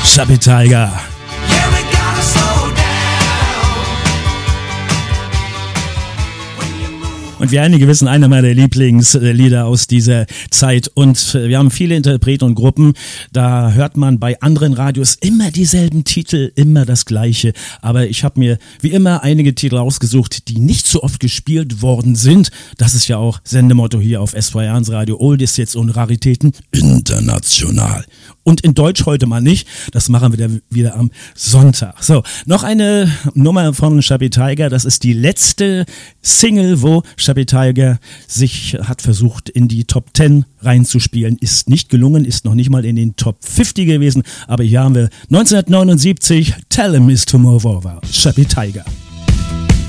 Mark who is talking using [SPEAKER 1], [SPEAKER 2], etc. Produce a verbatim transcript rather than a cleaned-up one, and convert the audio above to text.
[SPEAKER 1] Chubby Tiger. Und wie einige wissen, einer meiner Lieblingslieder aus dieser Zeit. Und wir haben viele Interpreten und Gruppen. Da hört man bei anderen Radios immer dieselben Titel, immer das Gleiche. Aber ich habe mir wie immer einige Titel ausgesucht, die nicht so oft gespielt worden sind. Das ist ja auch Sendemotto hier auf S V R eins Radio. Oldies jetzt und Raritäten international. Und in Deutsch heute mal nicht. Das machen wir dann wieder am Sonntag. So, noch eine Nummer von Chubby Tiger. Das ist die letzte Single, wo Chubby Tiger sich hat versucht, in die Top zehn reinzuspielen. Ist nicht gelungen, ist noch nicht mal in den Top fünfzig gewesen. Aber hier haben wir neunzehnhundertneunundsiebzig, Tell 'em Mister Move Over, Chubby Tiger.